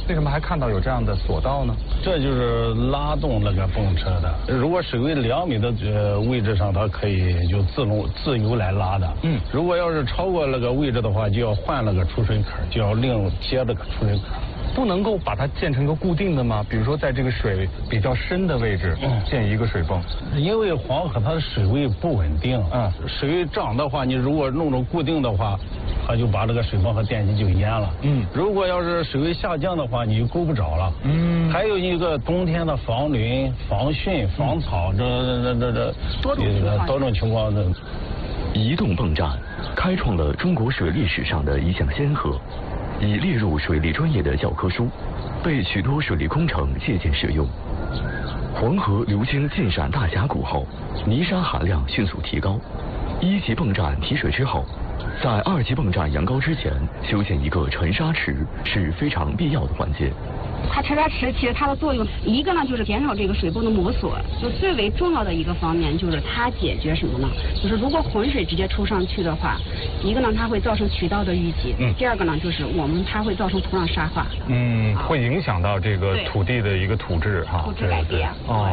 为什么还看到有这样的索道呢？ 这就是拉动那个泵车的。如果水位2米的位置上，它可以就自由来拉的。如果要是超过那个位置的话，就要换那个出水口，就要另接这个出水口。 不能够把它建成一个固定的吗？比如说在这个水比较深的位置建一个水泵。 因为黄河它的水位不稳定，水涨的话，你如果弄成固定的话，它就把这个水泵和电机就淹了。如果要是水位下降的话，你就够不着了。还有一个冬天的防汛、防汛、防草，这多种情况的。 移动泵站开创了中国水利史上的一项先河。已列入水利专业的教科书，被许多水利工程借鉴使用。黄河流经晋陕大峡谷后，泥沙含量迅速提高。1级泵站提水之后，在2级泵站扬高之前修建一个沉沙池是非常必要的环节。 它沉沙池其实它的作用，一个呢就是减少这个水泵的磨损，就最为重要的一个方面就是它解决什么呢？就是如果浑水直接抽上去的话，一个呢它会造成渠道的淤积，第二个呢就是它会造成土壤沙化， 会影响到这个土地的一个土质土质改变。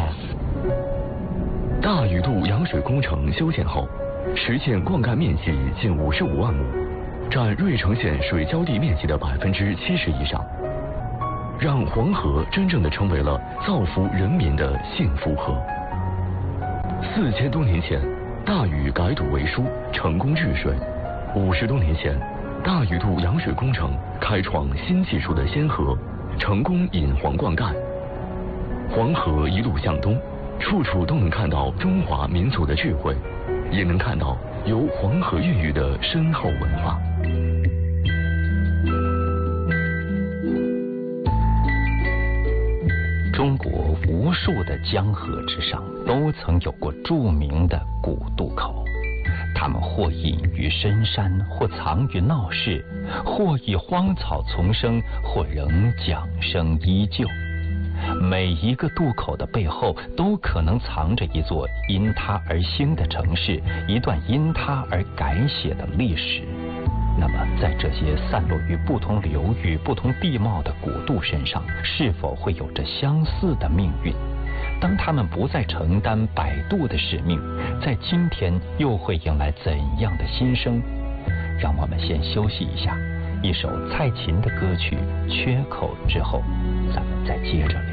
大禹渡扬水工程修建后，实现灌溉面积近55万亩，占芮城县水浇地面积的70%以上。让黄河真正的成为了造福人民的幸福河。4000多年前，大禹改堵为疏，成功治水；50多年前，大禹渡扬水工程开创新技术的先河，成功引黄灌溉。黄河一路向东，处处都能看到中华民族的智慧，也能看到由黄河孕育的深厚文化。 中国无数的江河之上，都曾有过著名的古渡口。它们或隐于深山，或藏于闹市，或以荒草丛生，或仍桨声依旧。每一个渡口的背后，都可能藏着一座因它而兴的城市，一段因它而改写的历史。那么，在这些散落于不同流域、不同地貌的古渡身上，是否会有着相似的命运？当他们不再承担摆渡的使命，在今天又会迎来怎样的新生？让我们先休息一下，一首蔡琴的歌曲《缺口》之后，咱们再接着聊。